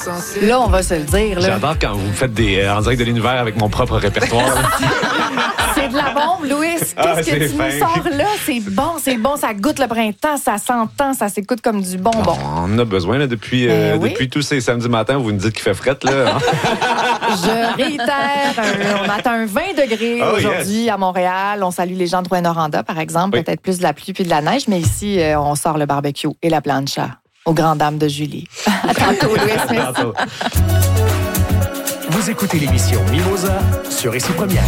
Là, on va se le dire. Là. J'adore quand vous faites des en direct de l'univers avec mon propre répertoire. C'est de la bombe, Louis. Qu'est-ce que tu nous sors là? C'est bon, ça goûte le printemps, ça s'entend, ça s'écoute comme du bonbon. On en a besoin là, depuis tous ces samedis matins, vous nous dites qu'il fait fret. Là, hein? Je réitère, on attend un 20 degrés aujourd'hui à Montréal. On salue les gens de Rouyn-Noranda, par exemple. Peut-être plus de la pluie puis de la neige, mais ici, on sort le barbecue et la plancha aux grandes dames de Julie. À tantôt, Louis Smith. À tantôt. Vous écoutez l'émission Mimosa sur Ici Première.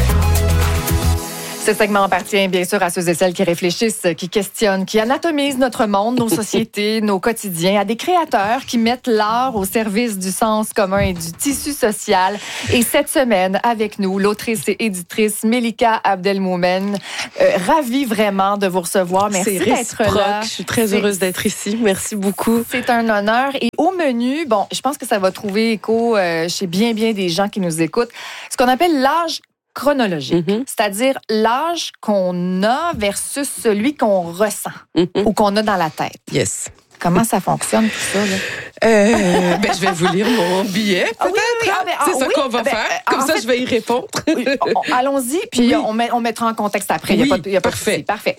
Ce segment appartient bien sûr à ceux et celles qui réfléchissent, qui questionnent, qui anatomisent notre monde, nos sociétés, nos quotidiens, à des créateurs qui mettent l'art au service du sens commun et du tissu social. Et cette semaine, avec nous, l'autrice et éditrice Melika Abdelmoumen. Ravie vraiment de vous recevoir. Merci d'être là. Je suis très heureuse d'être ici. Merci beaucoup. C'est un honneur. Et au menu, bon, je pense que ça va trouver écho chez bien des gens qui nous écoutent. Ce qu'on appelle l'âge chronologique, c'est-à-dire l'âge qu'on a versus celui qu'on ressent ou qu'on a dans la tête. Yes. Comment ça fonctionne tout ça? Là? Je vais vous lire mon billet, peut-être. C'est ça qu'on va faire. Comme ça, je vais y répondre. Allons-y, puis on mettra en contexte après. Il y a pas de souci. Parfait.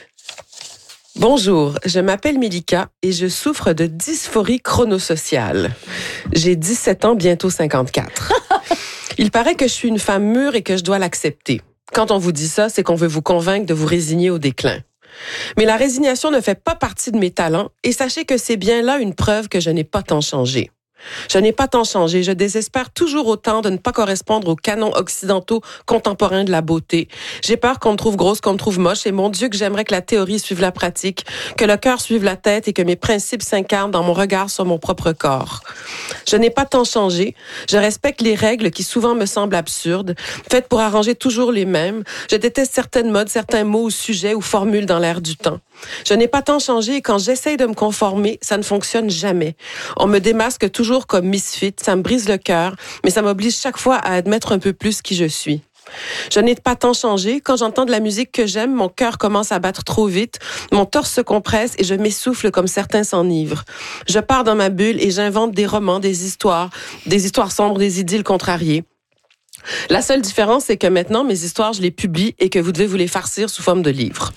Bonjour, je m'appelle Melika et je souffre de dysphorie chronosociale. J'ai 17 ans, bientôt 54. Il paraît que je suis une femme mûre et que je dois l'accepter. Quand on vous dit ça, c'est qu'on veut vous convaincre de vous résigner au déclin. Mais la résignation ne fait pas partie de mes talents et sachez que c'est bien là une preuve que je n'ai pas tant changé. Je n'ai pas tant changé, je désespère toujours autant de ne pas correspondre aux canons occidentaux contemporains de la beauté. J'ai peur qu'on me trouve grosse, qu'on me trouve moche, et mon Dieu que j'aimerais que la théorie suive la pratique, que le cœur suive la tête et que mes principes s'incarnent dans mon regard sur mon propre corps. Je n'ai pas tant changé, je respecte les règles qui souvent me semblent absurdes, faites pour arranger toujours les mêmes. Je déteste certaines modes, certains mots ou sujets ou formules dans l'air du temps. Je n'ai pas tant changé et quand j'essaye de me conformer, ça ne fonctionne jamais. On me démasque toujours comme misfit, ça me brise le cœur, mais ça m'oblige chaque fois à admettre un peu plus qui je suis. Je n'ai pas tant changé. Quand j'entends de la musique que j'aime, mon cœur commence à battre trop vite, mon torse se compresse et je m'essouffle comme certains s'enivrent. Je pars dans ma bulle et j'invente des romans, des histoires sombres, des idylles contrariées. La seule différence, c'est que maintenant, mes histoires, je les publie et que vous devez vous les farcir sous forme de livres.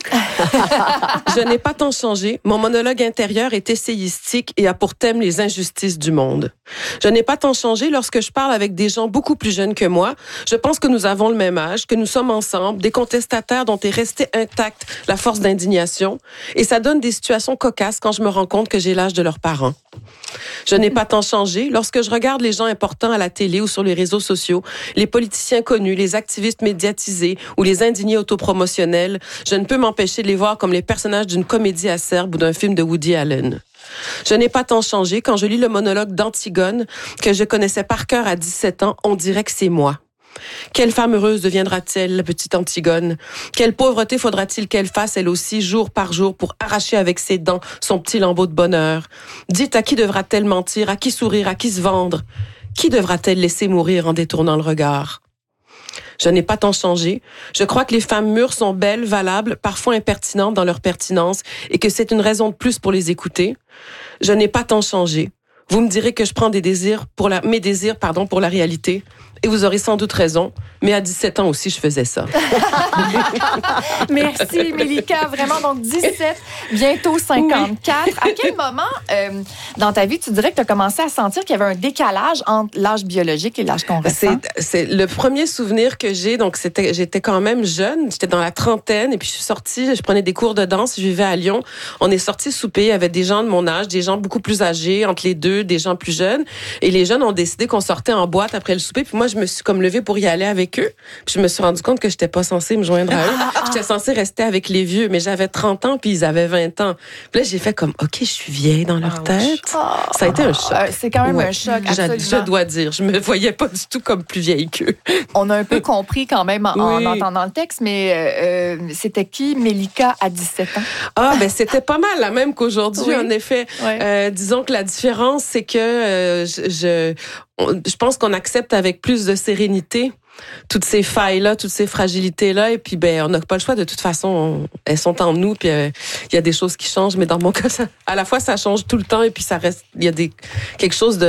Je n'ai pas tant changé. Mon monologue intérieur est essayistique et a pour thème les injustices du monde. Je n'ai pas tant changé lorsque je parle avec des gens beaucoup plus jeunes que moi. Je pense que nous avons le même âge, que nous sommes ensemble, des contestataires dont est restée intacte la force d'indignation. Et ça donne des situations cocasses quand je me rends compte que j'ai l'âge de leurs parents. Je n'ai pas tant changé lorsque je regarde les gens importants à la télé ou sur les réseaux sociaux, les politiciens connus, les activistes médiatisés ou les indignés autopromotionnels. Je ne peux m'empêcher de les voir comme les personnages d'une comédie acerbe ou d'un film de Woody Allen. Je n'ai pas tant changé quand je lis le monologue d'Antigone que je connaissais par cœur à 17 ans, on dirait que c'est moi. Quelle femme heureuse deviendra-t-elle, la petite Antigone? Quelle pauvreté faudra-t-il qu'elle fasse, elle aussi, jour par jour, pour arracher avec ses dents son petit lambeau de bonheur? Dites, à qui devra-t-elle mentir, à qui sourire, à qui se vendre? Qui devra-t-elle laisser mourir en détournant le regard? Je n'ai pas tant changé. Je crois que les femmes mûres sont belles, valables, parfois impertinentes dans leur pertinence et que c'est une raison de plus pour les écouter. Je n'ai pas tant changé. Vous me direz que je prends mes désirs pour la réalité. Et vous aurez sans doute raison, mais à 17 ans aussi, je faisais ça. Merci, Melika. Vraiment, donc 17, bientôt 54. Oui. À quel moment dans ta vie, tu dirais que tu as commencé à sentir qu'il y avait un décalage entre l'âge biologique et l'âge qu'on ressent? C'est le premier souvenir que j'ai. Donc, j'étais quand même jeune. J'étais dans la trentaine et puis je suis sortie, je prenais des cours de danse. Je vivais à Lyon. On est sortis souper. Il y avait des gens de mon âge, des gens beaucoup plus âgés, entre les deux, des gens plus jeunes. Et les jeunes ont décidé qu'on sortait en boîte après le souper. Puis moi, je me suis comme levée pour y aller avec eux. Puis je me suis rendu compte que j'étais pas censée me joindre à eux. J'étais censée rester avec les vieux, mais j'avais 30 ans puis ils avaient 20 ans. Puis là, j'ai fait comme, OK, je suis vieille dans leur tête. Ça a été un choc. C'est quand même un choc, absolument. Je dois dire, je me voyais pas du tout comme plus vieille qu'eux. On a un peu compris quand même en entendant le texte, mais c'était qui, Melika, à 17 ans? Ah, ben c'était pas mal, la même qu'aujourd'hui, en effet. Oui. Disons que la différence, c'est que je pense qu'on accepte avec plus de sérénité toutes ces failles-là, toutes ces fragilités-là. Et puis, on n'a pas le choix. De toute façon, elles sont en nous. Puis, il y a des choses qui changent. Mais dans mon cas, à la fois, ça change tout le temps. Et puis, ça reste, il y a quelque chose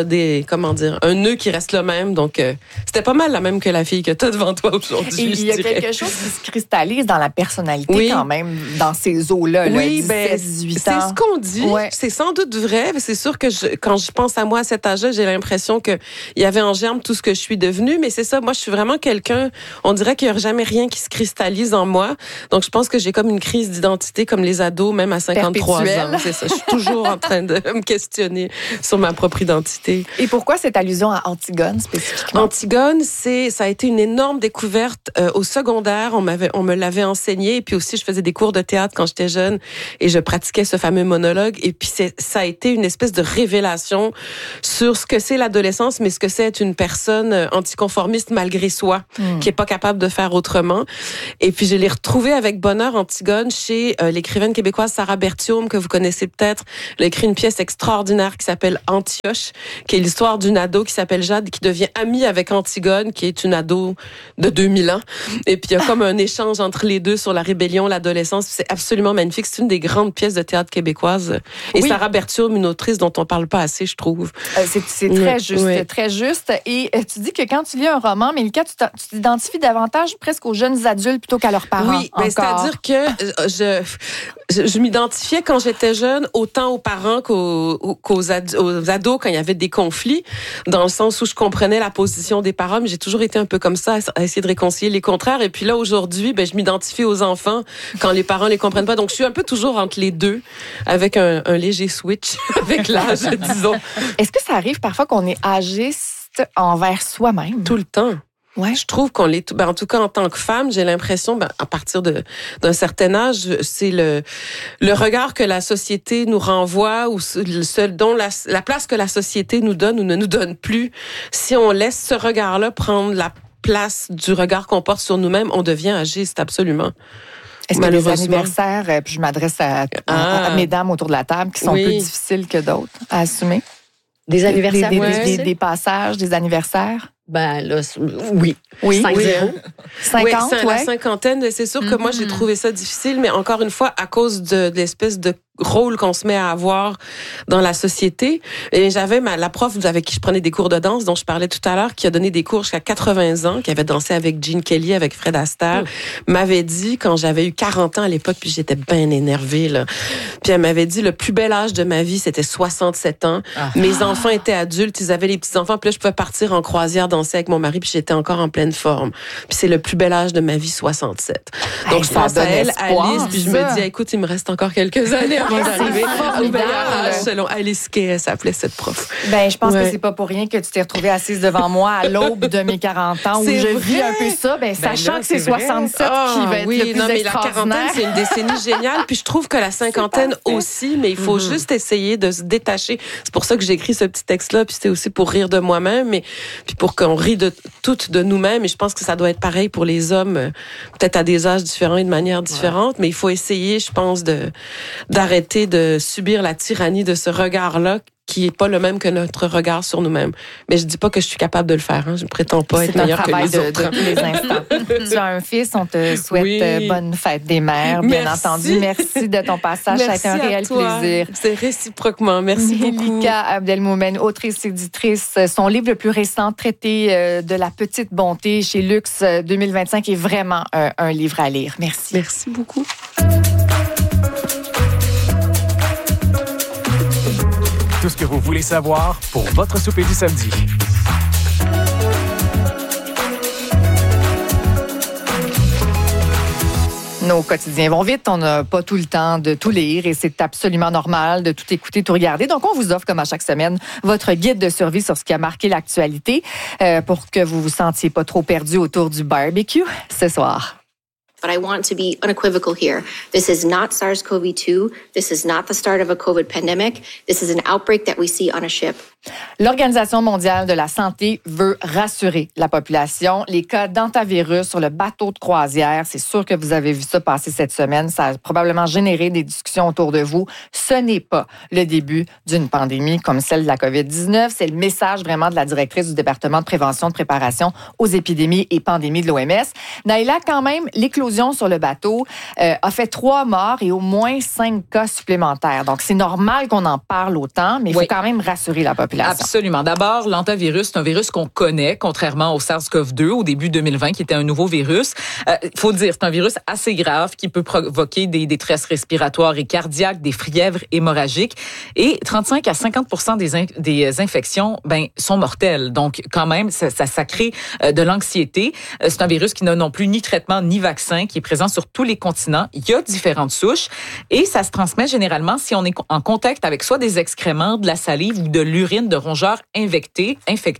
un nœud qui reste le même. Donc, c'était pas mal la même que la fille que tu as devant toi aujourd'hui. Et il y a quelque chose qui se cristallise dans la personnalité quand même, dans ces eaux-là, oui, 17-18 ans. C'est ce qu'on dit. Ouais. C'est sans doute vrai. C'est sûr que quand je pense à moi à cet âge-là, j'ai l'impression qu'il y avait en germe tout ce que je suis devenue. Mais c'est ça, moi, je suis vraiment quelqu'un, on dirait qu'il n'y a jamais rien qui se cristallise en moi. Donc, je pense que j'ai comme une crise d'identité comme les ados, même à 53 ans. C'est ça. Je suis toujours en train de me questionner sur ma propre identité. Et pourquoi cette allusion à Antigone spécifiquement? Antigone, ça a été une énorme découverte au secondaire. On me l'avait enseigné. Et puis aussi, je faisais des cours de théâtre quand j'étais jeune et je pratiquais ce fameux monologue. Et puis, ça a été une espèce de révélation sur ce que c'est l'adolescence, mais ce que c'est être une personne anticonformiste malgré soi, qui est pas capable de faire autrement. Et puis, je l'ai retrouvée avec bonheur, Antigone, chez l'écrivaine québécoise Sarah Berthiaume, que vous connaissez peut-être. Elle a écrit une pièce extraordinaire qui s'appelle Antioche, qui est l'histoire d'une ado qui s'appelle Jade, qui devient amie avec Antigone, qui est une ado de 2000 ans. Et puis, il y a comme un échange entre les deux sur la rébellion, l'adolescence. C'est absolument magnifique. C'est une des grandes pièces de théâtre québécoises. Et Sarah Berthiaume, une autrice dont on parle pas assez, je trouve. C'est très juste, très juste. Et tu dis que quand tu lis un roman, Mélika, tu t'identifies davantage presque aux jeunes adultes plutôt qu'à leurs parents. Oui, c'est-à-dire que je m'identifiais quand j'étais jeune autant aux parents qu'aux ados quand il y avait des conflits, dans le sens où je comprenais la position des parents, mais j'ai toujours été un peu comme ça, à essayer de réconcilier les contraires. Et puis là, aujourd'hui, je m'identifie aux enfants quand les parents les comprennent pas. Donc, je suis un peu toujours entre les deux, avec un léger switch avec l'âge, disons. Est-ce que ça arrive parfois qu'on est âgiste envers soi-même? Tout le temps. Ouais. Je trouve qu'on l'est, en tout cas en tant que femme, j'ai l'impression, à partir d'un certain âge, c'est le regard que la société nous renvoie ou dont la place que la société nous donne ou ne nous donne plus. Si on laisse ce regard-là prendre la place du regard qu'on porte sur nous-mêmes, on devient âgiste, absolument. Est-ce que les anniversaires, puis je m'adresse à mesdames autour de la table, qui sont plus difficiles que d'autres à assumer? Des anniversaires, des passages, des anniversaires? Là, oui. 5-0. 50, la cinquantaine, c'est sûr que moi, j'ai trouvé ça difficile, mais encore une fois, à cause de l'espèce de rôle qu'on se met à avoir dans la société. Et j'avais la prof avec qui je prenais des cours de danse, dont je parlais tout à l'heure, qui a donné des cours jusqu'à 80 ans, qui avait dansé avec Gene Kelly, avec Fred Astaire, m'avait dit, quand j'avais eu 40 ans à l'époque, puis j'étais bien énervée, là. Puis elle m'avait dit, le plus bel âge de ma vie, c'était 67 ans. Mes enfants étaient adultes, ils avaient les petits-enfants, puis là, je pouvais partir en croisière danser avec mon mari, puis j'étais encore en pleine forme. Puis c'est le plus bel âge de ma vie, 67. Donc, je pense à elle, Alice, puis je me dis, écoute, il me reste encore quelques années avant d'arriver au meilleur âge, selon Alice Kay, elle s'appelait cette prof. Je pense que c'est pas pour rien que tu t'es retrouvée assise devant moi à l'aube de mes 40 ans, où je vis un peu ça, sachant que c'est 67 qui va être le plus extraordinaire. La quarantaine, c'est une décennie géniale, puis je trouve que la cinquantaine aussi, mais il faut juste essayer de se détacher. C'est pour ça que j'ai écrit ce petit texte-là, puis c'était aussi pour rire de moi-même, mais puis pour qu'on rit toutes de nous-mêmes, et je pense que ça doit être pareil pour les hommes, peut-être à des âges différents et de manière différente, mais il faut essayer, je pense, d'arrêter de subir la tyrannie de ce regard-là qui est pas le même que notre regard sur nous-mêmes. Mais je dis pas que je suis capable de le faire. Je ne prétends pas être meilleure que les autres. C'est un travail de tous les instants. Tu as un fils, on te souhaite bonne fête des mères, bien entendu. Merci de ton passage. Ça a été un réel plaisir. C'est réciproquement. Merci beaucoup. Mélika Abdelmoumen, autrice, éditrice. Son livre le plus récent, Traité de la petite bonté, chez Luxe 2025, est vraiment un livre à lire. Merci. Merci beaucoup. Tout ce que vous voulez savoir pour votre souper du samedi. Nos quotidiens vont vite, on n'a pas tout le temps de tout lire et c'est absolument normal de tout écouter, tout regarder. Donc, on vous offre, comme à chaque semaine, votre guide de survie sur ce qui a marqué l'actualité pour que vous vous sentiez pas trop perdu autour du barbecue ce soir. But I want to be unequivocal here. This is not SARS-CoV-2. This is not the start of a COVID pandemic. This is an outbreak that we see on a ship. L'Organisation mondiale de la santé veut rassurer la population. Les cas d'hantavirus sur le bateau de croisière, c'est sûr que vous avez vu ça passer cette semaine. Ça a probablement généré des discussions autour de vous. Ce n'est pas le début d'une pandémie comme celle de la COVID-19. C'est le message vraiment de la directrice du département de prévention de préparation aux épidémies et pandémies de l'OMS. Naïla, quand même, l'éclosion sur le bateau a fait 3 morts et au moins 5 cas supplémentaires. Donc, c'est normal qu'on en parle autant, mais il faut quand même rassurer la population. Absolument. D'abord, l'hantavirus, c'est un virus qu'on connaît, contrairement au SARS-CoV-2 au début 2020, qui était un nouveau virus. Il faut dire, c'est un virus assez grave qui peut provoquer des détresses respiratoires et cardiaques, des fièvres hémorragiques. Et 35 à 50% des infections sont mortelles. Donc, quand même, ça crée de l'anxiété. C'est un virus qui n'a non plus ni traitement ni vaccin, qui est présent sur tous les continents. Il y a différentes souches et ça se transmet généralement si on est en contact avec soit des excréments, de la salive ou de l'urine de rongeurs infectés.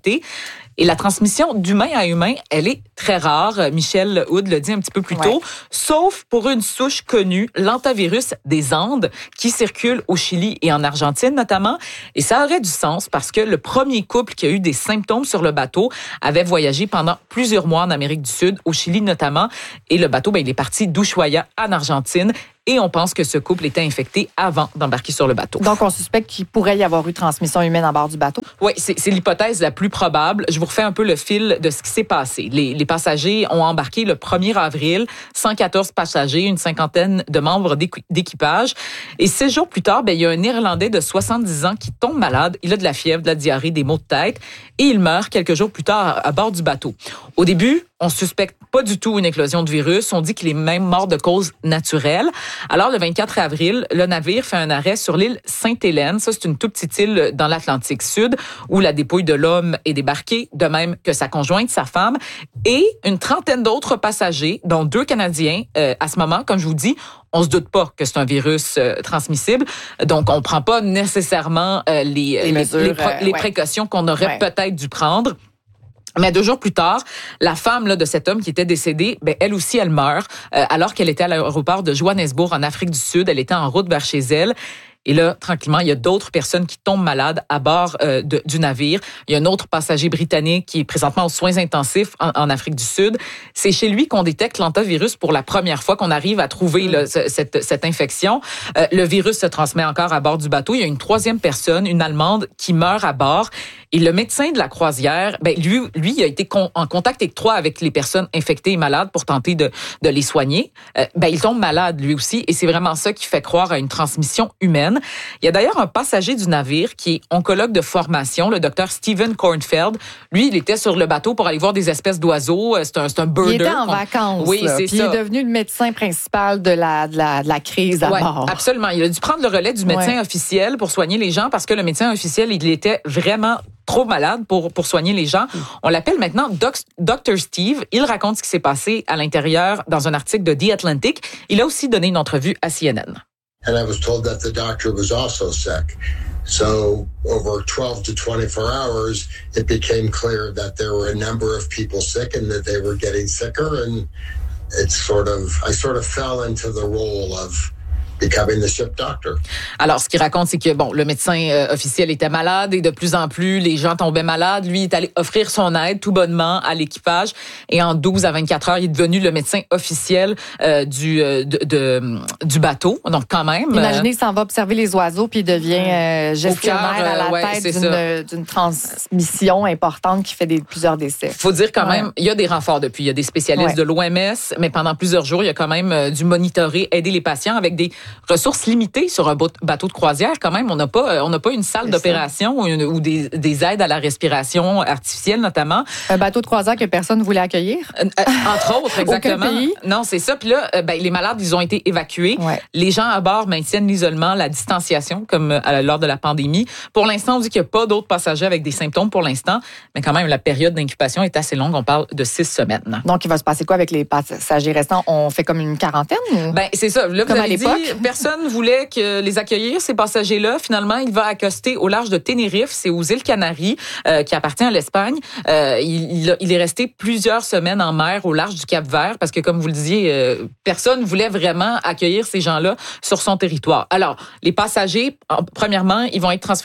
Et la transmission d'humain à humain, elle est très rare. Michel Hood le dit un petit peu plus tôt, sauf pour une souche connue, l'hantavirus des Andes, qui circule au Chili et en Argentine notamment. Et ça aurait du sens parce que le premier couple qui a eu des symptômes sur le bateau avait voyagé pendant plusieurs mois en Amérique du Sud, au Chili notamment. Et le bateau, il est parti d'Ushuaia en Argentine. Et on pense que ce couple était infecté avant d'embarquer sur le bateau. Donc, on suspecte qu'il pourrait y avoir eu transmission humaine à bord du bateau? Oui, c'est l'hypothèse la plus probable. Je vous refais un peu le fil de ce qui s'est passé. Les passagers ont embarqué le 1er avril, 114 passagers, une cinquantaine de membres d'équipage. Et 6 jours plus tard, il y a un Irlandais de 70 ans qui tombe malade. Il a de la fièvre, de la diarrhée, des maux de tête. Et il meurt quelques jours plus tard à bord du bateau. Au début, on suspecte pas du tout une éclosion de virus. On dit qu'il est même mort de cause naturelle. Alors, le 24 avril, le navire fait un arrêt sur l'île Sainte-Hélène. Ça, c'est une toute petite île dans l'Atlantique Sud où la dépouille de l'homme est débarquée, de même que sa conjointe, sa femme, et une trentaine d'autres passagers, dont 2 Canadiens. À ce moment, comme je vous dis, on se doute pas que c'est un virus transmissible. Donc, on prend pas nécessairement les précautions qu'on aurait peut-être dû prendre. Mais 2 jours plus tard, la femme de cet homme qui était décédé, elle aussi, elle meurt alors qu'elle était à l'aéroport de Johannesburg en Afrique du Sud. Elle était en route vers chez elle. Et là, tranquillement, il y a d'autres personnes qui tombent malades à bord du navire. Il y a un autre passager britannique qui est présentement aux soins intensifs en Afrique du Sud. C'est chez lui qu'on détecte l'hantavirus pour la première fois, qu'on arrive à trouver cette infection. Le virus se transmet encore à bord du bateau. Il y a une 3e personne, une Allemande, qui meurt à bord. Et le médecin de la croisière, lui, il a été en contact étroit avec les personnes infectées et malades pour tenter de les soigner. Il tombe malade lui aussi, et c'est vraiment ça qui fait croire à une transmission humaine. Il y a d'ailleurs un passager du navire qui est oncologue de formation, le docteur Stephen Kornfeld. Lui, il était sur le bateau pour aller voir des espèces d'oiseaux. C'est un birder. Il était en vacances. Oui, c'est ça. Il est devenu le médecin principal de la crise à bord. Absolument. Il a dû prendre le relais du médecin officiel pour soigner les gens parce que le médecin officiel, il était vraiment trop malade pour soigner les gens. On l'appelle maintenant Dr. Steve. Il raconte ce qui s'est passé à l'intérieur dans un article de The Atlantic. Il a aussi donné une entrevue à CNN. And I was told that the doctor was also sick. So over 12 to 24 hours, it became clear that there were a number of people sick and that they were getting sicker. And I sort of fell into the role of becoming the ship doctor. Alors, ce qu'il raconte, c'est que, le médecin officiel était malade et de plus en plus, les gens tombaient malades. Lui, il est allé offrir son aide tout bonnement à l'équipage. Et en 12 à 24 heures, il est devenu le médecin officiel du bateau. Donc, quand même... Imaginez, il s'en va observer les oiseaux puis il devient gestionnaire à la tête d'une transmission importante qui fait plusieurs décès. Faut dire quand même, il y a des renforts depuis. Il y a des spécialistes de l'OMS, mais pendant plusieurs jours, il y a quand même dû monitorer, aider les patients avec des ressources limitées sur un bateau de croisière. Quand même, on n'a pas une salle d'opération ou des aides à la respiration artificielle, notamment. Un bateau de croisière que personne ne voulait accueillir? Entre autres, exactement. Aucun pays? Non, c'est ça. Puis là, les malades, ils ont été évacués. Ouais. Les gens à bord maintiennent l'isolement, la distanciation, comme lors de la pandémie. Pour l'instant, on dit qu'il n'y a pas d'autres passagers avec des symptômes pour l'instant, mais quand même, la période d'incubation est assez longue. On parle de 6 semaines. Donc, il va se passer quoi avec les passagers restants? On fait comme une quarantaine? Ou? C'est ça. Là, comme vous avez dit, personne voulait les accueillir, ces passagers-là. Finalement, il va accoster au large de Tenerife, c'est aux îles Canaries, qui appartient à l'Espagne. Il est resté plusieurs semaines en mer au large du Cap-Vert parce que, comme vous le disiez, personne voulait vraiment accueillir ces gens-là sur son territoire. Alors, les passagers, premièrement, ils vont être transférés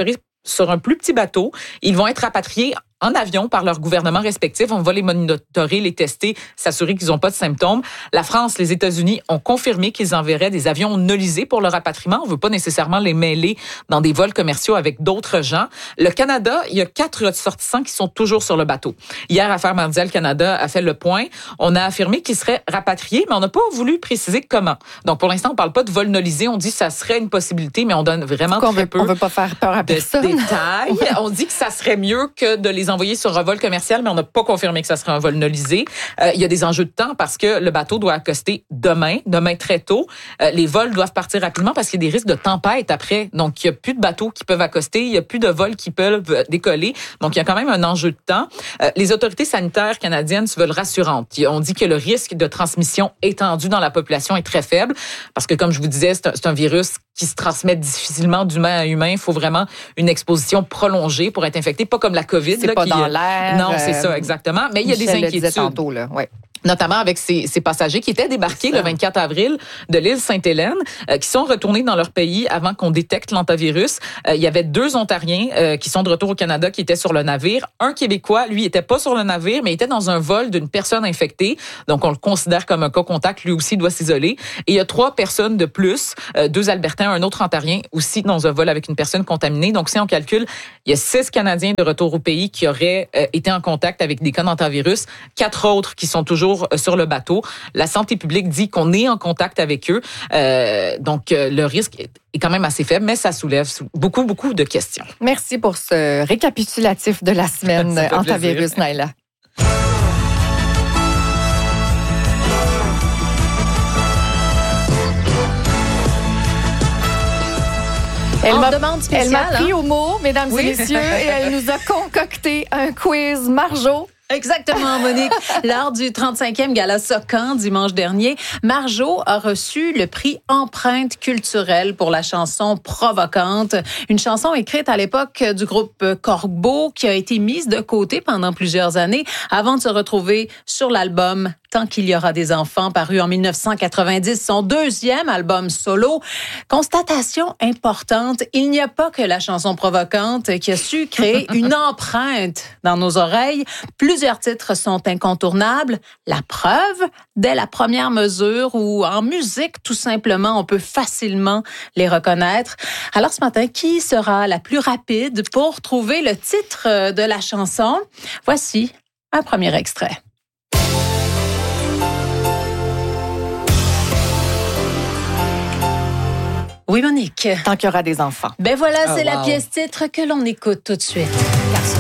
sur un plus petit bateau. Ils vont être rapatriés en avion par leurs gouvernements respectifs. On va les monitorer, les tester, s'assurer qu'ils n'ont pas de symptômes. La France, les États-Unis ont confirmé qu'ils enverraient des avions nolisés pour le rapatriement. On veut pas nécessairement les mêler dans des vols commerciaux avec d'autres gens. Le Canada, il y a 4 ressortissants qui sont toujours sur le bateau. Hier, Affaires mondiales Canada a fait le point. On a affirmé qu'ils seraient rapatriés, mais on n'a pas voulu préciser comment. Donc, pour l'instant, on parle pas de vol nolisé. On dit que ça serait une possibilité, mais on donne vraiment très peu on veut pas faire peur à personne. De détails. Ouais. On dit que ça serait mieux que de les envoyer sur un vol commercial, mais on n'a pas confirmé que ça serait un vol nolisé. Il y a des enjeux de temps parce que le bateau doit accoster demain très tôt. Les vols doivent partir rapidement parce qu'il y a des risques de tempête après. Donc, il n'y a plus de bateaux qui peuvent accoster, il n'y a plus de vols qui peuvent décoller. Donc, il y a quand même un enjeu de temps. Les autorités sanitaires canadiennes se veulent rassurantes. On dit que le risque de transmission étendue dans la population est très faible parce que, comme je vous disais, c'est un virus qui se transmet difficilement d'humain à humain. Il faut vraiment une exposition prolongée pour être infecté, pas comme la COVID. C'est là, pas dans l'air. Non, c'est ça, exactement. Mais il y a des inquiétudes. Tantôt, là. Ouais. Notamment avec ces passagers qui étaient débarqués le 24 avril de l'île Sainte-Hélène, qui sont retournés dans leur pays avant qu'on détecte l'hantavirus. Il y avait 2 Ontariens qui sont de retour au Canada qui étaient sur le navire. Un Québécois, lui, était pas sur le navire, mais était dans un vol d'une personne infectée. Donc, on le considère comme un cas contact. Lui aussi doit s'isoler. Et il y a 3 personnes de plus, 2 Albertains, un autre Ontarien aussi dans un vol avec une personne contaminée. Donc, si on calcule, il y a 6 Canadiens de retour au pays qui auraient été en contact avec des cas d'hantavirus. 4 autres qui sont toujours sur le bateau. La santé publique dit qu'on est en contact avec eux. Donc, le risque est quand même assez faible, mais ça soulève beaucoup de questions. Merci pour ce récapitulatif de la semaine hantavirus, Naila. Elle m'a pris au mot, mesdames et messieurs, et elle nous a concocté un quiz Marjo. Exactement, Monique. Lors du 35e Gala Socan dimanche dernier, Marjo a reçu le prix Empreinte culturelle pour la chanson Provocante. Une chanson écrite à l'époque du groupe Corbeau qui a été mise de côté pendant plusieurs années avant de se retrouver sur l'album Tant qu'il y aura des enfants, paru en 1990, son 2e album solo. Constatation importante, il n'y a pas que la chanson Provocante qui a su créer une empreinte dans nos oreilles. Plusieurs titres sont incontournables. La preuve, dès la première mesure, ou en musique, tout simplement, on peut facilement les reconnaître. Alors ce matin, qui sera la plus rapide pour trouver le titre de la chanson? Voici un premier extrait. Oui, Monique. Tant qu'il y aura des enfants. Ben voilà, c'est la pièce titre que l'on écoute tout de suite.